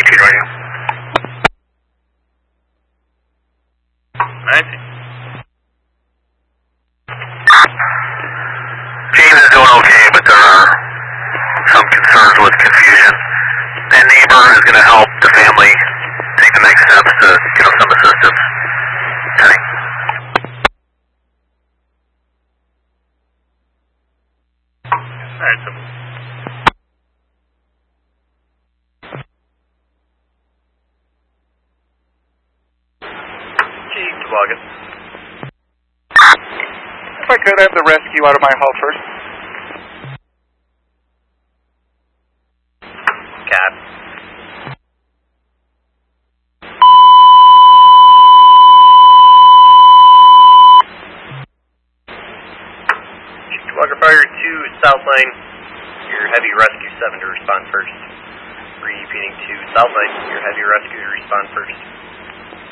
Speed radio. 19. James is doing okay, but there are some concerns with confusion. That neighbor is going to help the family take the next steps to get them some assistance. Okay. Alright, so. Chief Toboggan. If I could have the rescue out of my hull first. Cat. Chief Toboggan Fire 2, South Line. Your heavy rescue 7 to respond first. Repeating to South Line, your heavy rescue to respond first.